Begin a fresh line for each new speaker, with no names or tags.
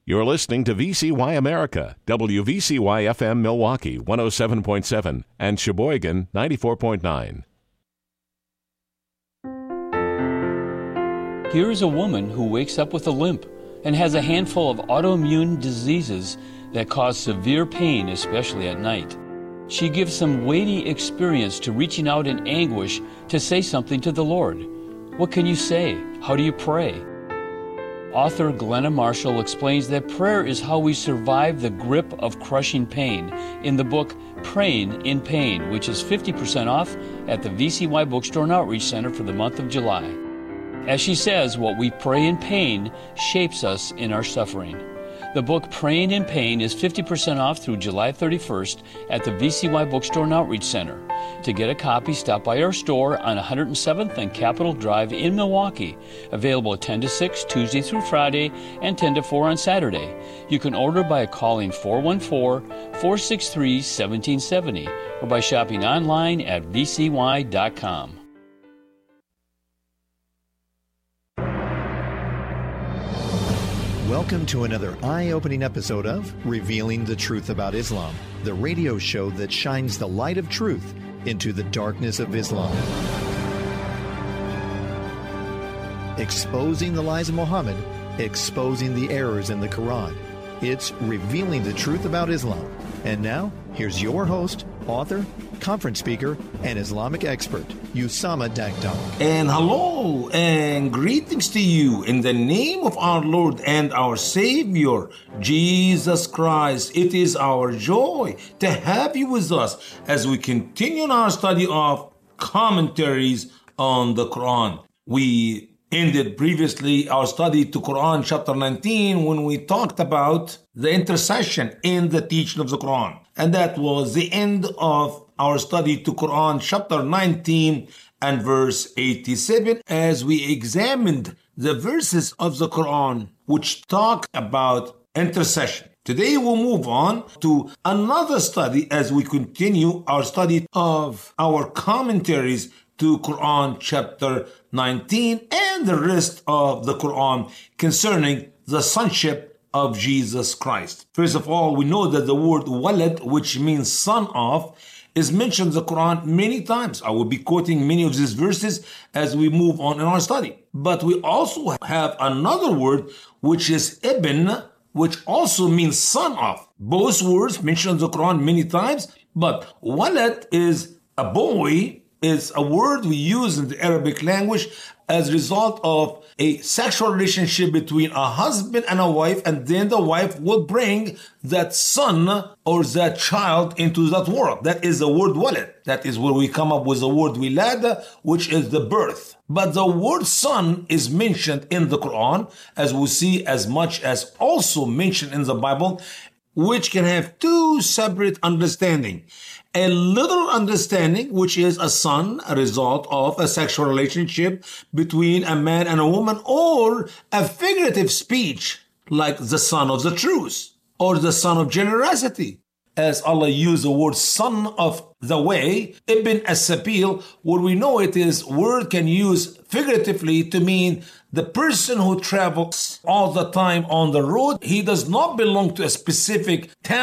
You're listening to VCY America, WVCY FM Milwaukee 107.7 and Sheboygan 94.9.
Here is a woman who wakes up with a limp and has a handful of autoimmune diseases that cause severe pain, especially at night. She gives some weighty experience to reaching out in anguish to say something to the Lord. What can you say? How do you pray? Author Glenna Marshall explains that prayer is how we survive the grip of crushing pain in the book Praying in Pain, which is 50% off at the VCY Bookstore and Outreach Center for the month of July. As she says, what we pray in pain shapes us in our suffering. The book Praying in Pain is 50% off through July 31st at the VCY Bookstore and Outreach Center. To get a copy, stop by our store on 107th and Capitol Drive in Milwaukee. Available 10 to 6 Tuesday through Friday and 10 to 4 on Saturday. You can order by calling 414-463-1770 or by shopping online at vcy.com.
Welcome to another eye-opening episode of Revealing the Truth About Islam, the radio show that shines the light of truth into the darkness of Islam. Exposing the lies of Muhammad, exposing the errors in the Quran. It's Revealing the Truth About Islam. And now, here's your host, author, conference speaker, and Islamic expert, Usama Dagdar.
And hello and greetings to you in the name of our Lord and our Savior, Jesus Christ. It is our joy to have you with us as we continue our study of commentaries on the Quran. We ended previously our study to Quran chapter 19 when we talked about the intercession in the teaching of the Quran. And that was the end of our study to Quran chapter 19 and verse 87 as we examined the verses of the Quran which talk about intercession. Today we'll move on to another study as we continue our study of our commentaries to Quran chapter 19 and the rest of the Quran concerning the sonship of Jesus Christ. First of all, we know that the word walad, which means son of, is mentioned in the Quran many times. I will be quoting many of these verses as we move on in our study. But we also have another word which is ibn, which also means son of. Both words mentioned in the Quran many times, but walad is a boy, is a word we use in the Arabic language as a result of a sexual relationship between a husband and a wife, and then the wife will bring that son or that child into that world. That is the word walad. That is where we come up with the word wilada, which is the birth. But the word son is mentioned in the Quran, as we see, as much as also mentioned in the Bible, which can have two separate understandings. A literal understanding, which is a son, a result of a sexual relationship between a man and a woman, or a figurative speech, like the son of the truth, or the son of generosity. As Allah used the word son of the way, Ibn as-Sabil, where we know it is word can use figuratively to mean the person who travels all the time on the road. He does not belong to a specific town